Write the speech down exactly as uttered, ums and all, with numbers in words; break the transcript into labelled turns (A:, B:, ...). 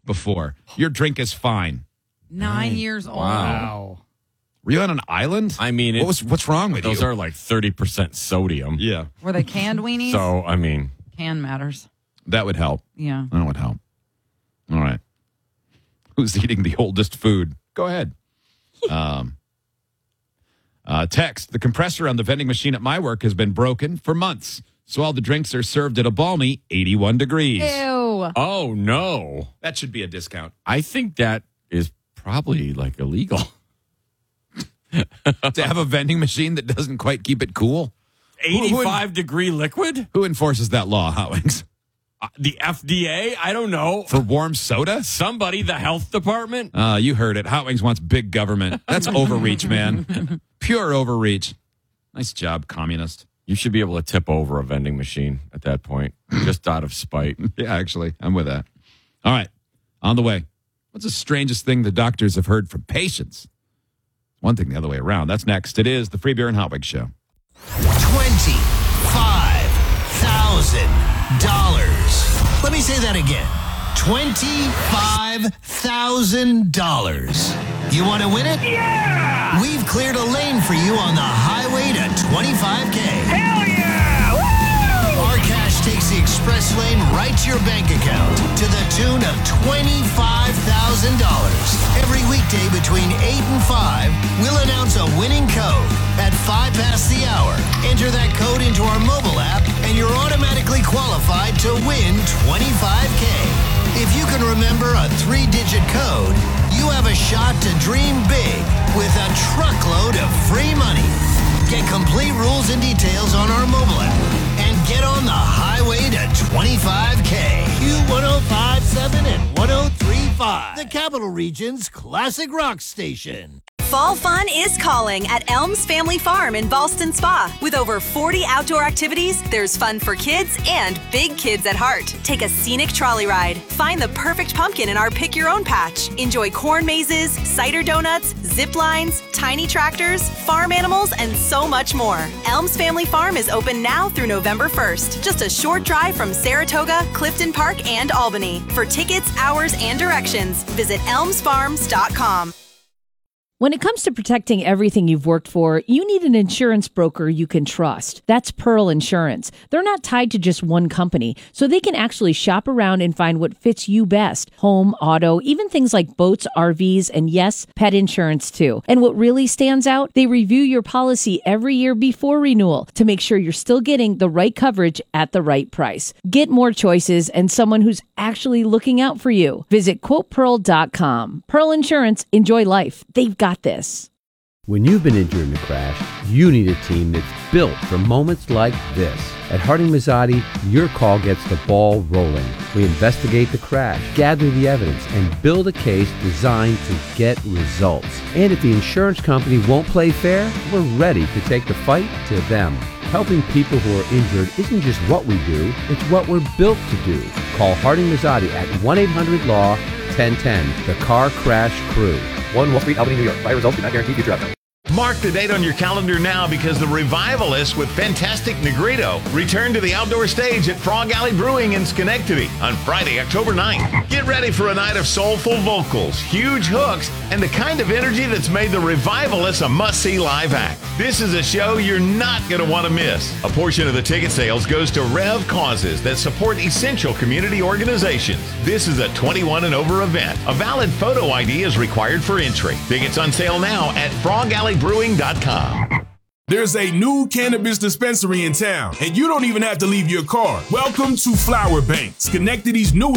A: before. Your drink is fine.
B: Nine right. years old.
C: Wow.
A: Were you on an island?
D: I mean,
A: what was, what's wrong with
D: those
A: you?
D: Those are like thirty percent sodium.
A: Yeah.
B: Were they canned weenies?
D: So, I mean.
B: Can matters.
A: That would help.
B: Yeah.
A: That would help. All right. Who's eating the oldest food? Go ahead. um, uh, text. The compressor on the vending machine at my work has been broken for months. So all the drinks are served at a balmy eighty-one degrees.
B: Ew.
D: Oh, no.
A: That should be a discount.
D: I think that is probably like illegal.
A: To have a vending machine that doesn't quite keep it cool?
D: eighty-five degree liquid?
A: Who enforces that law, Hot Wings?
D: Uh, the F D A? I don't know.
A: For warm soda?
D: Somebody, the health department?
A: Uh, you heard it. Hot Wings wants big government. That's overreach, man. Pure overreach. Nice job, communist.
D: You should be able to tip over a vending machine at that point, just out of spite.
A: Yeah, actually, I'm with that. All right, on the way. What's the strangest thing the doctors have heard from patients? One thing the other way around. That's next. It is the Free Beer and Hot Wings Show.
E: twenty-five thousand dollars. Let me say that again. twenty-five thousand dollars. You want to win it?
F: Yeah!
E: We've cleared a lane for you on the highway to twenty-five K.
F: Hell yeah! Woo!
E: Our cash takes the express lane right to your bank account to the tune of twenty-five thousand dollars. Every weekday between eight and five, we'll announce a winning code. At five past the hour, enter that code into our mobile app, and you're automatically qualified to win twenty-five K. If you can remember a three-digit code, you have a shot to dream big with a truckload of free money. Get complete rules and details on our mobile app and get on the highway to twenty-five K. Q one oh five point seven and one oh three point five, the Capital Region's classic rock station.
G: Fall fun is calling at Elms Family Farm in Ballston Spa. With over forty outdoor activities, there's fun for kids and big kids at heart. Take a scenic trolley ride. Find the perfect pumpkin in our Pick Your Own patch. Enjoy corn mazes, cider donuts, zip lines, tiny tractors, farm animals, and so much more. Elms Family Farm is open now through November first. Just a short drive from Saratoga, Clifton Park, and Albany. For tickets, hours, and directions, visit elms farms dot com.
H: When it comes to protecting everything you've worked for, you need an insurance broker you can trust. That's Pearl Insurance. They're not tied to just one company, so they can actually shop around and find what fits you best. Home, auto, even things like boats, R Vs, and yes, pet insurance too. And what really stands out, they review your policy every year before renewal to make sure you're still getting the right coverage at the right price. Get more choices and someone who's actually looking out for you. Visit quote pearl dot com. Pearl Insurance, enjoy life. They've got this.
I: When you've been injured in a crash, you need a team that's built for moments like this. At Harding Mazzotti, your call gets the ball rolling. We investigate the crash, gather the evidence, and build a case designed to get results. And if the insurance company won't play fair, we're ready to take the fight to them. Helping people who are injured isn't just what we do, it's what we're built to do. Call Harding Mazzotti at one eight hundred law ten ten, the Car Crash Crew. one Wall Street, Albany, New York. Buy results do not guarantee future outcomes.
J: Mark the date on your calendar now because the Revivalists with Fantastic Negrito return to the outdoor stage at Frog Alley Brewing in Schenectady on Friday, October ninth. Get ready for a night of soulful vocals, huge hooks, and the kind of energy that's made the Revivalists a must-see live act. This is a show you're not going to want to miss. A portion of the ticket sales goes to Rev Causes that support essential community organizations. This is a twenty-one and over event. A valid photo I D is required for entry. Tickets on sale now at frog alley brewing dot com.
K: There's a new cannabis dispensary in town, and you don't even have to leave your car. Welcome to Flower Bank, Schenectady's newest